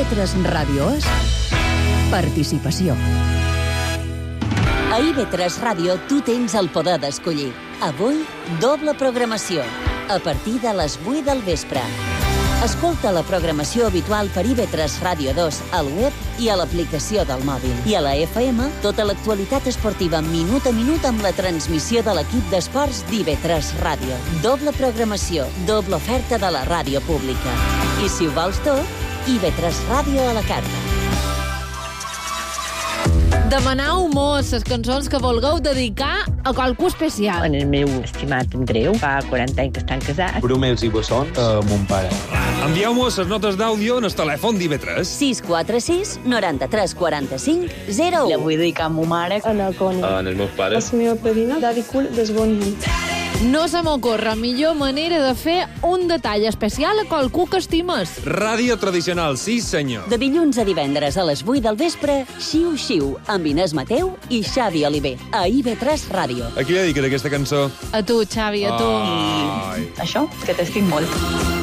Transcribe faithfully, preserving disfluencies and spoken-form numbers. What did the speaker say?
tres Ràdio és participació. A I V tres Ràdio tu tens el poder d'escollir. Avui, doble programació, a partir de les vuit del vespre. Escolta la programació habitual per I V tres Ràdio dos al web i a l'aplicació del mòbil. I a la F M, tota l'actualitat esportiva minut a minut amb la transmissió de l'equip d'esports d'I V tres Ràdio. Doble programació, doble oferta de la ràdio pública. I si ho vols tot, I V tres Ràdio a la carta. Demanau mos les cançons que vulgueu dedicar a qualcú especial. En el meu estimat Andreu, fa quaranta anys que estan casats. Bromers i bessons a mon pare. Envieu-nos les notes d'àudio en el telèfon d'I V tres. sis quatre sis, noranta-tres, quaranta-cinc, zero u. La vull dedicar a ma mare. A la Connie. En els meus pares. La meva padrina, Daddy Cool, d'Esbonyi. No se m'ocorre millor manera de fer un detall especial a qualcú que estimes. Ràdio tradicional, sí senyor. De dilluns a divendres a les vuit del vespre, Xiu Xiu, amb Inés Mateu i Xavi Oliver, a I V tres Ràdio. A qui dediques aquesta cançó? A tu, Xavi, a tu. Ai. Això, que t'estic molt.